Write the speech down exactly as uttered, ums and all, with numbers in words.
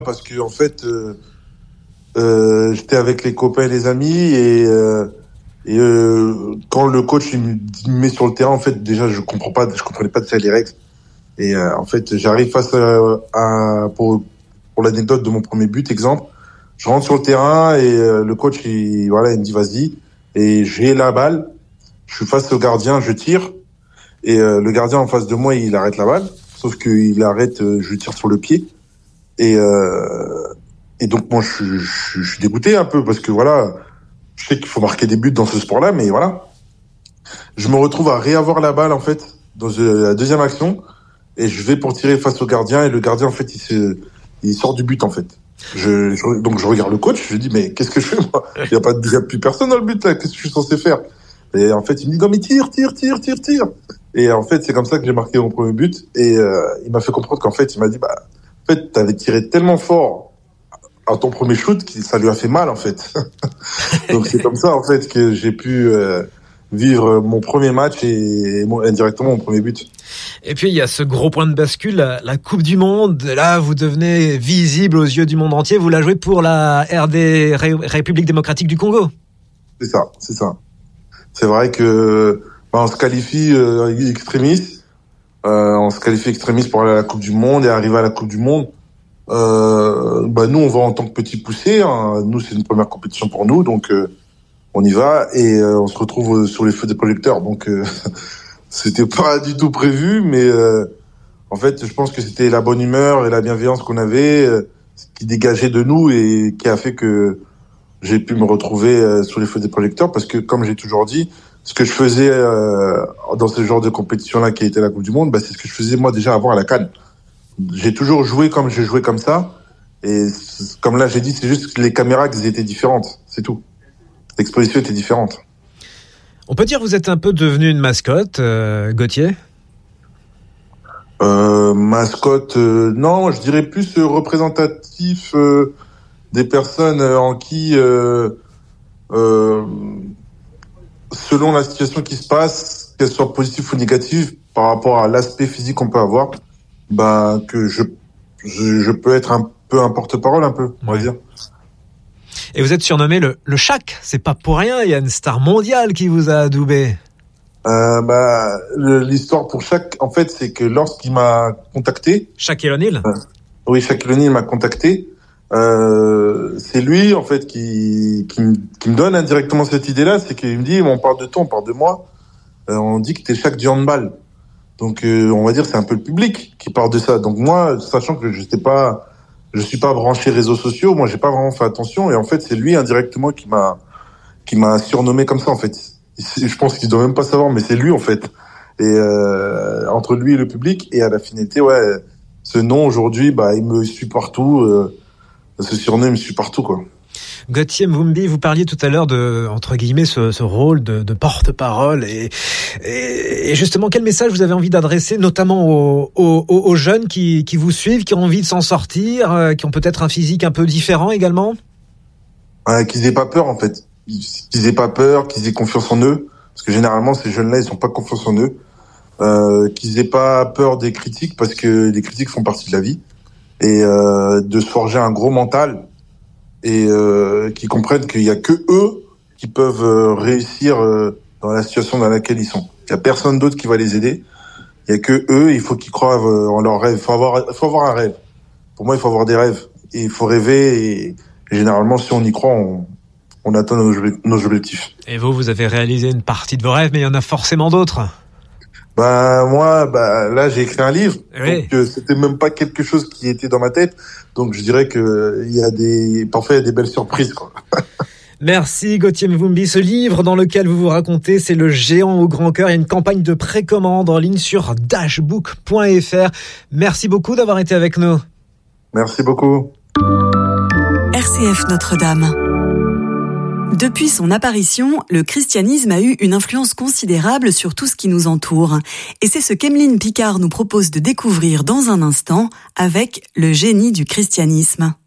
parce que en fait, euh, euh, j'étais avec les copains et les amis et, euh, et euh, quand le coach il me, il me met sur le terrain, en fait, déjà je comprends pas, je comprenais pas déjà les règles. Et euh, en fait, j'arrive face à, à pour pour l'anecdote de mon premier but, exemple, je rentre sur le terrain et euh, le coach il voilà, il me dit vas-y et j'ai la balle, je suis face au gardien, je tire et euh, le gardien en face de moi il arrête la balle, sauf qu'il arrête, euh, je tire sur le pied. Et, euh, et donc moi je, je, je suis dégoûté un peu parce que voilà, je sais qu'il faut marquer des buts dans ce sport-là, mais voilà, je me retrouve à réavoir la balle en fait dans la deuxième action et je vais pour tirer face au gardien et le gardien en fait il se, il sort du but en fait. Je, je donc je regarde le coach, je lui dis mais qu'est-ce que je fais moi ? Il y a pas, il y a plus personne dans le but là, qu'est-ce que je suis censé faire ? Et en fait il me dit non mais tire, tire, tire, tire, tire. Et en fait c'est comme ça que j'ai marqué mon premier but et euh, il m'a fait comprendre qu'en fait il m'a dit bah en fait, t'avais tiré tellement fort à ton premier shoot que ça lui a fait mal, en fait. Donc, c'est comme ça, en fait, que j'ai pu euh, vivre mon premier match et, et mon, indirectement mon premier but. Et puis, il y a ce gros point de bascule, la, la Coupe du Monde. Là, vous devenez visible aux yeux du monde entier. Vous la jouez pour la R D, Ré, République démocratique du Congo. C'est ça, c'est ça. C'est vrai que bah, on se qualifie euh, extrémistes. Euh, on se qualifie extrémiste pour aller à la Coupe du Monde et arriver à la Coupe du Monde. Euh, bah nous, on va en tant que petit poussé. Hein. Nous, c'est une première compétition pour nous, donc euh, on y va et euh, on se retrouve sur les feux des projecteurs. Donc, euh, c'était pas du tout prévu, mais euh, en fait, je pense que c'était la bonne humeur et la bienveillance qu'on avait euh, qui dégageait de nous et qui a fait que j'ai pu me retrouver euh, sur les feux des projecteurs parce que, comme j'ai toujours dit, ce que je faisais euh, dans ce genre de compétition-là qui a été la Coupe du Monde, bah, c'est ce que je faisais moi déjà avant à la CAN. J'ai toujours joué comme j'ai joué comme ça. Et comme là j'ai dit, c'est juste que les caméras qui étaient différentes, c'est tout. L'exposition était différente. On peut dire que vous êtes un peu devenu une mascotte, euh, Gauthier ? euh, Mascotte, euh, non, je dirais plus euh, représentatif euh, des personnes en qui... Euh, euh, selon la situation qui se passe, qu'elle soit positive ou négative, par rapport à l'aspect physique qu'on peut avoir, ben que je, je je peux être un peu un porte-parole un peu, on va dire. Et vous êtes surnommé le le Shaq, c'est pas pour rien, il y a une star mondiale qui vous a adoubé. Euh, bah le, l'histoire pour Shaq, en fait, c'est que lorsqu'il m'a contacté, Shaquille O'Neal. Euh, oui, Shaquille O'Neal m'a contacté. Euh, c'est lui en fait qui qui me, qui me donne indirectement cette idée-là, c'est qu'il me dit on parle de toi, on parle de moi, euh, on dit que t'es Shaq du handball. Donc euh, on va dire c'est un peu le public qui parle de ça. Donc moi, sachant que je sais pas, je suis pas branché réseaux sociaux, moi j'ai pas vraiment fait attention et en fait c'est lui indirectement qui m'a qui m'a surnommé comme ça en fait. Je pense qu'il doit même pas savoir, mais c'est lui en fait. Et euh, entre lui et le public et à la finalité, ouais, ce nom aujourd'hui, bah il me suit partout. Euh, Ce surnom me suit partout, quoi. Gauthier Mvumbi, vous parliez tout à l'heure de, entre guillemets, ce, ce rôle de, de porte-parole et, et, et justement, quel message vous avez envie d'adresser, notamment aux, aux, aux jeunes qui, qui vous suivent, qui ont envie de s'en sortir, euh, qui ont peut-être un physique un peu différent également ? Ouais, qu'ils aient pas peur, en fait. Qu'ils aient pas peur, qu'ils aient confiance en eux. Parce que généralement, ces jeunes-là, ils ont pas confiance en eux. Euh, qu'ils aient pas peur des critiques, parce que les critiques font partie de la vie. Et euh, de se forger un gros mental et euh, qui comprennent qu'il y a que eux qui peuvent euh, réussir euh, dans la situation dans laquelle ils sont. Il y a personne d'autre qui va les aider. Il y a que eux. Il faut qu'ils croient euh, en leurs rêves. Il faut avoir, il faut avoir un rêve. Pour moi, il faut avoir des rêves. Et il faut rêver. Et, et généralement, si on y croit, on, on atteint nos, nos objectifs. Et vous, vous avez réalisé une partie de vos rêves, mais il y en a forcément d'autres. Ben moi, bah là j'ai écrit un livre, oui. donc euh, c'était même pas quelque chose qui était dans ma tête, donc je dirais que il y a des, parfois il y a des belles surprises, quoi. Merci Gauthier Mvumbi. Ce livre dans lequel vous vous racontez, c'est Le Géant au grand cœur. Il y a une campagne de précommande en ligne sur dashbook point f r. Merci beaucoup d'avoir été avec nous. Merci beaucoup. R C F Notre-Dame. Depuis son apparition, le christianisme a eu une influence considérable sur tout ce qui nous entoure. Et c'est ce qu'Emeline Picard nous propose de découvrir dans un instant avec Le génie du christianisme.